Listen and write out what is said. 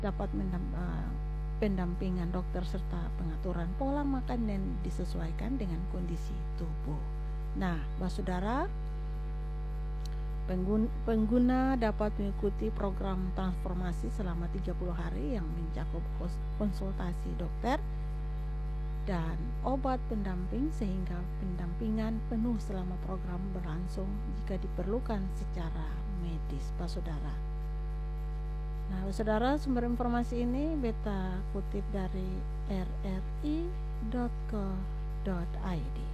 dapat pendampingan dokter serta pengaturan pola makan yang disesuaikan dengan kondisi tubuh. Nah, saudara, pengguna dapat mengikuti program transformasi selama 30 hari yang mencakup konsultasi dokter dan obat pendamping sehingga pendampingan penuh selama program berlangsung jika diperlukan secara medis, saudara. Nah, saudara, sumber informasi ini beta kutip dari rri.co.id.